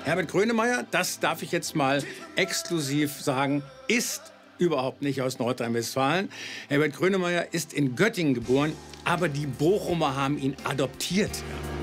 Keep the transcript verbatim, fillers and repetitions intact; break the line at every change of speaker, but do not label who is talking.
Herbert Grönemeyer, das darf ich jetzt mal exklusiv sagen, ist überhaupt nicht aus Nordrhein-Westfalen. Herbert Grönemeyer ist in Göttingen geboren, aber die Bochumer haben ihn adoptiert. Ja.